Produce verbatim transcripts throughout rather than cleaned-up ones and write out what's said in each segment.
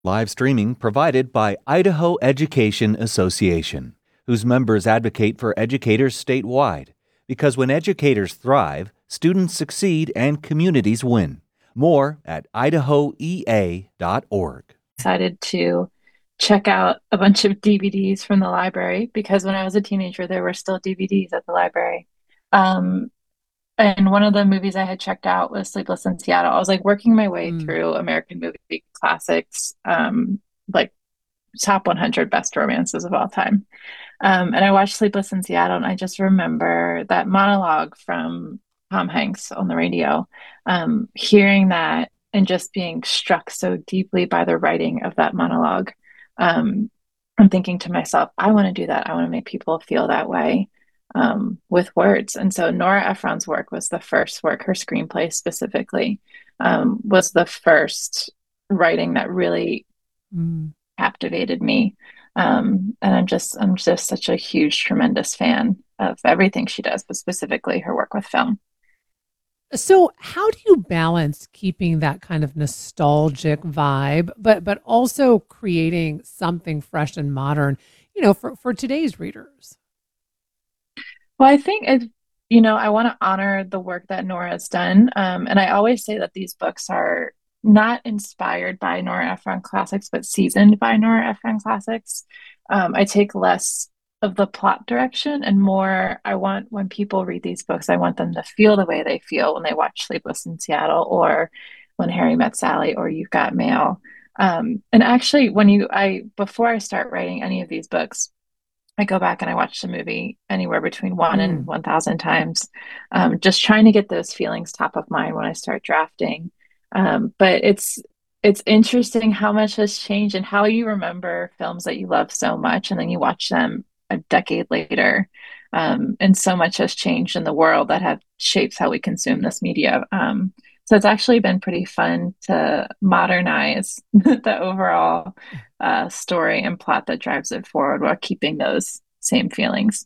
Live streaming provided by Idaho Education Association, whose members advocate for educators statewide. Because when educators thrive, students succeed and communities win. More at idaho e a dot org. Decided to check out a bunch of D V Ds from the library because when I was a teenager, there were still D V Ds at the library. Um, and one of the movies I had checked out was Sleepless in Seattle. I was like working my way Mm. through American movie classics, um, like top one hundred best romances of all time. Um, and I watched Sleepless in Seattle, and I just remember that monologue from Tom Hanks on the radio, um, hearing that and just being struck so deeply by the writing of that monologue. Um, I'm thinking to myself, I want to do that. I want to make people feel that way um, with words. And so Nora Ephron's work was the first work, her screenplay specifically, um, was the first writing that really Mm. captivated me. Um, and I'm just I'm just such a huge, tremendous fan of everything she does, but specifically her work with film. So how do you balance keeping that kind of nostalgic vibe, but but also creating something fresh and modern, you know, for, for today's readers? Well, I think it, you know, I want to honor the work that Nora has done. Um, and I always say that these books are not inspired by Nora Ephron classics, but seasoned by Nora Ephron classics. Um, I take less of the plot direction and more, I want when people read these books, I want them to feel the way they feel when they watch Sleepless in Seattle or when Harry Met Sally or You've Got Mail. Um, and actually, when you, I, before I start writing any of these books, I go back and I watch the movie anywhere between one and Mm. one thousand times, um, just trying to get those feelings top of mind when I start drafting. Um, but it's it's interesting how much has changed and how you remember films that you love so much, and then you watch them a decade later. Um, and so much has changed in the world that have shapes how we consume this media. Um, so it's actually been pretty fun to modernize the overall uh, story and plot that drives it forward while keeping those same feelings.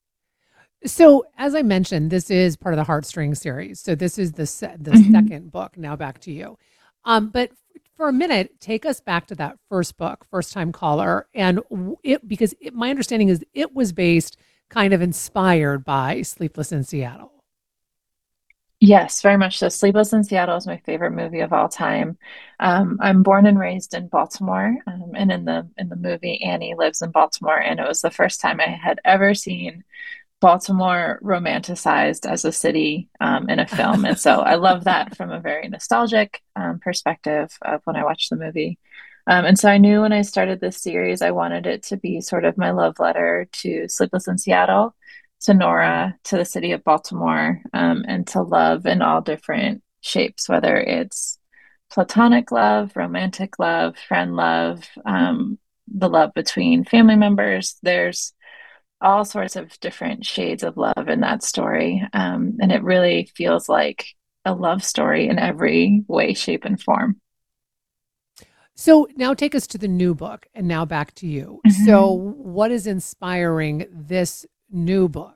So, as I mentioned, this is part of the Heartstrings series. So, this is the se- the Mhm. second book. Now, back to you. Um, but f- for a minute, take us back to that first book, First Time Caller, and w- it because it, my understanding is it was based, kind of inspired by Sleepless in Seattle. Yes, very much so. Sleepless in Seattle is my favorite movie of all time. Um, I'm born and raised in Baltimore, um, and in the in the movie, Annie lives in Baltimore, and it was the first time I had ever seen Baltimore romanticized as a city um, in a film. And so I love that from a very nostalgic um, perspective of when I watched the movie. Um, and so I knew when I started this series, I wanted it to be sort of my love letter to Sleepless in Seattle, to Mm. Nora, to the city of Baltimore, um, and to love in all different shapes, whether it's platonic love, romantic love, friend love, um, the love between family members. There's all sorts of different shades of love in that story. Um, and it really feels like a love story in every way, shape, and form. So now take us to the new book, and now back to you. So, Mhm. what is inspiring this new book?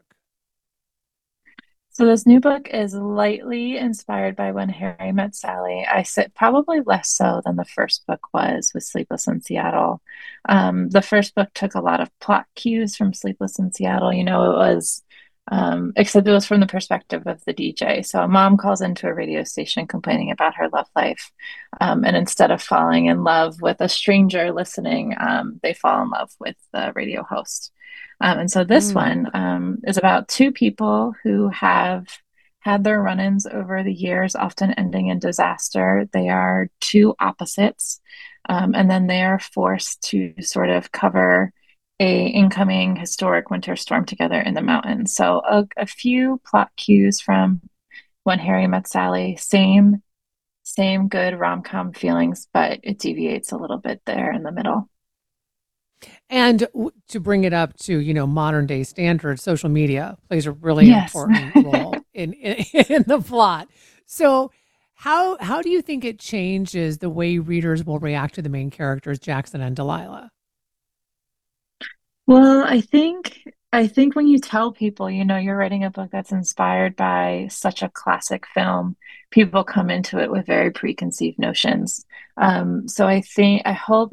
So this new book is lightly inspired by When Harry Met Sally. I said probably less so than the first book was with Sleepless in Seattle. Um, the first book took a lot of plot cues from Sleepless in Seattle. You know, it was um, except it was from the perspective of the D J. So a mom calls into a radio station complaining about her love life, um, and instead of falling in love with a stranger listening, um, they fall in love with the radio host. Um, and so this Mm. one um, is about two people who have had their run ins over the years, often ending in disaster. They are two opposites, um, and then they are forced to sort of cover a incoming historic winter storm together in the mountains. So a, a few plot cues from When Harry Met Sally, same same good rom-com feelings, but it deviates a little bit there in the middle. And w- to bring it up to, you know, modern day standards, social media plays a really Yes. important role in, in in the plot. So how how do you think it changes the way readers will react to the main characters, Jackson and Delilah? Well, I think I think when you tell people, you know, you're writing a book that's inspired by such a classic film, people come into it with very preconceived notions. Um, so I think, I hope